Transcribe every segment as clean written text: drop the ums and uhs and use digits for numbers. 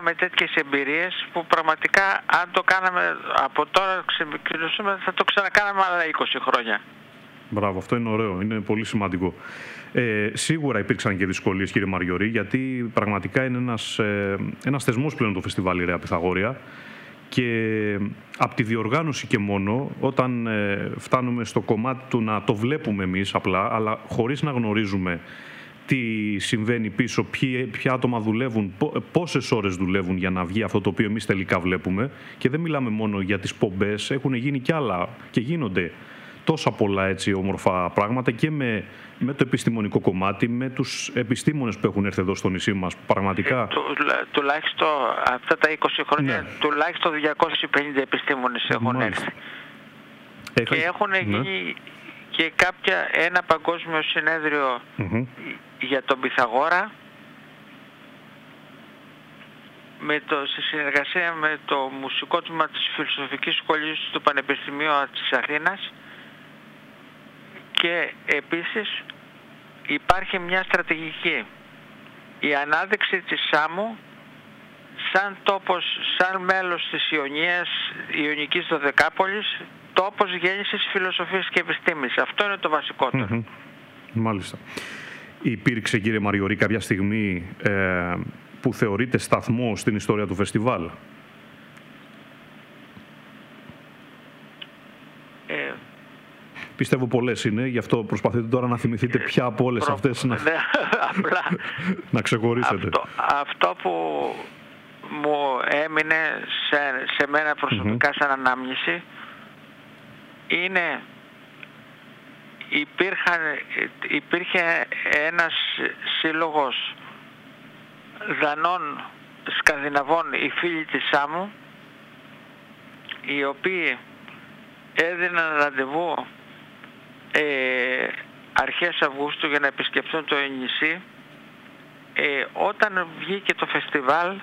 είχαμε τέτοιες εμπειρίες που πραγματικά αν το κάναμε από τώρα ξεκινήσουμε θα το ξανακάναμε άλλα 20 χρόνια. Μπράβο, αυτό είναι ωραίο, είναι πολύ σημαντικό. Σίγουρα υπήρξαν και δυσκολίες, κύριε Μαριωρή, γιατί πραγματικά είναι ένας θεσμός πλέον το φεστιβάλ Ιερέα Πυθαγόρια και από τη διοργάνωση και μόνο, όταν φτάνουμε στο κομμάτι του να το βλέπουμε εμείς απλά, αλλά χωρίς να γνωρίζουμε τι συμβαίνει πίσω, ποια άτομα δουλεύουν, πόσες ώρες δουλεύουν για να βγει αυτό το οποίο εμείς τελικά βλέπουμε, και δεν μιλάμε μόνο για τις πομπές, έχουν γίνει κι άλλα και γίνονται τόσα πολλά έτσι όμορφα πράγματα και με το επιστημονικό κομμάτι, με τους επιστήμονες που έχουν έρθει εδώ στο νησί μας, πραγματικά. Τουλάχιστον αυτά τα 20 χρόνια, ναι, τουλάχιστον 250 επιστήμονες έχουν έρθει. Και έχουν γίνει και ένα παγκόσμιο συνέδριο για τον Πυθαγόρα, σε συνεργασία με το μουσικό τμήμα της Φιλοσοφικής Σχολής του Πανεπιστημίου της Αθήνας. Και επίσης υπάρχει μια στρατηγική. Η ανάδειξη της Σάμου σαν τόπος, σαν μέλος της Ιωνικής Δωδεκάπολης, τόπος γέννησης φιλοσοφίας και επιστήμης. Αυτό είναι το βασικότερο. Μάλιστα. Υπήρξε, κύριε Μαριωρή, κάποια στιγμή που θεωρείται σταθμό στην ιστορία του φεστιβάλ? Πιστεύω πολλές είναι, γι' αυτό προσπαθείτε τώρα να θυμηθείτε ποια από όλες αυτές να ξεχωρίσετε. Αυτό που μου έμεινε σε μένα προσωπικά σαν ανάμνηση είναι υπήρχε ένας σύλλογος Δανών Σκανδιναβών, οι φίλοι της Σάμου, οι οποίοι έδιναν ραντεβού αρχές Αυγούστου για να επισκεφθούν το νησί. Όταν βγήκε το φεστιβάλ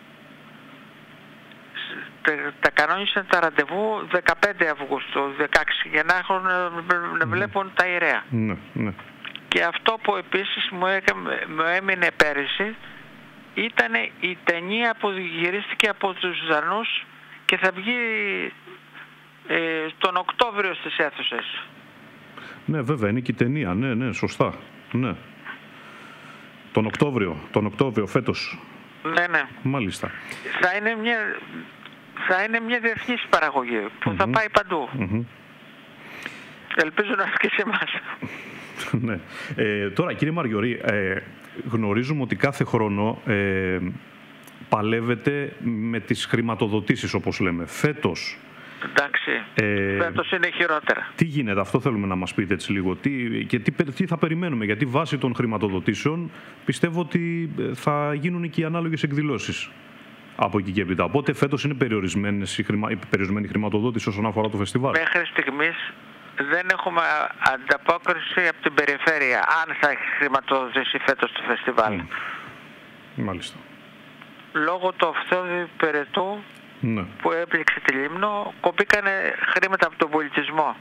τα κανόνισαν τα ραντεβού 15 Αυγούστου, 16, για να έχουν να βλέπουν τα ιερέα. Ναι. Και αυτό που επίσης μου έμεινε πέρυσι ήταν η ταινία που γυρίστηκε από τους Δανούς και θα βγει τον Οκτώβριο στις αίθουσες. Ναι, βέβαια, είναι και η ταινία. Ναι, σωστά. Ναι. Τον Οκτώβριο φέτος. Ναι. Μάλιστα. Θα είναι μια διεθνής παραγωγή που θα πάει παντού. Ελπίζω να έρθει και σε εμάς. Ναι. Τώρα, κύριε Μαριωρή, γνωρίζουμε ότι κάθε χρόνο παλεύετε με τις χρηματοδοτήσεις, όπως λέμε. Φέτος. Εντάξει, φέτος είναι χειρότερα. Τι γίνεται, αυτό θέλουμε να μας πείτε έτσι λίγο. Τι θα περιμένουμε, γιατί βάσει των χρηματοδοτήσεων πιστεύω ότι θα γίνουν και οι ανάλογες εκδηλώσεις από εκεί και έπειτα. Οπότε φέτος είναι περιορισμένη η χρηματοδότηση όσον αφορά το φεστιβάλ. Μέχρι στιγμής δεν έχουμε ανταπόκριση από την περιφέρεια αν θα έχει χρηματοδοτήσει φέτος το φεστιβάλ. Μάλιστα. Λόγω του αυθόδη περαιτού που έπληξε τη Λίμνο, κοπήκανε χρήματα από τον πολιτισμό.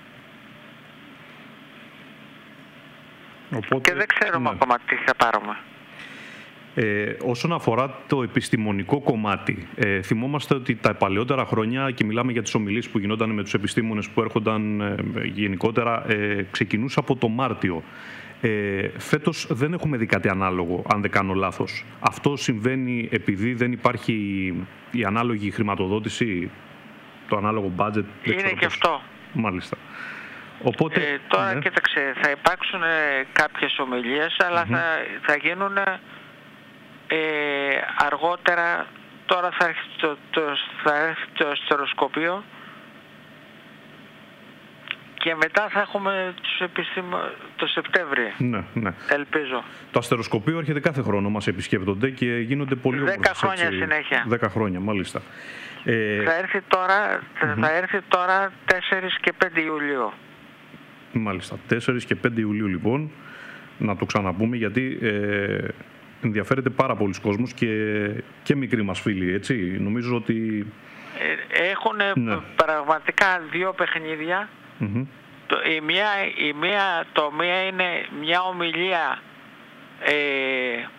Οπότε, και δεν ξέρουμε ακόμα τι θα πάρουμε. Όσον αφορά το επιστημονικό κομμάτι, θυμόμαστε ότι τα παλαιότερα χρόνια, και μιλάμε για τις ομιλίες που γινόταν με τους επιστήμονες που έρχονταν γενικότερα, ξεκινούσε από το Μάρτιο. Φέτος δεν έχουμε δει κάτι ανάλογο, αν δεν κάνω λάθος. Αυτό συμβαίνει επειδή δεν υπάρχει η ανάλογη χρηματοδότηση, το ανάλογο budget? Είναι και αυτό. Μάλιστα. Οπότε, τώρα κοίταξε, θα υπάρξουν κάποιες ομιλίες, αλλά θα γίνουν αργότερα. Τώρα θα έρθει το αστεροσκοπείο και μετά θα έχουμε το Σεπτέμβριο. Ναι. Ελπίζω. Το αστεροσκοπείο έρχεται κάθε χρόνο, μας επισκέπτονται και γίνονται πολύ όμορφες. 10 χρόνια συνέχεια. 10 χρόνια, μάλιστα. Θα έρθει τώρα 4 και 5 Ιουλίου. Μάλιστα. 4 και 5 Ιουλίου λοιπόν. Να το ξαναπούμε, γιατί ενδιαφέρεται πάρα πολλοί κόσμος και μικροί μας φίλοι, έτσι. Νομίζω ότι έχουν πραγματικά 2 παιχνίδια. Το μία είναι μια ομιλία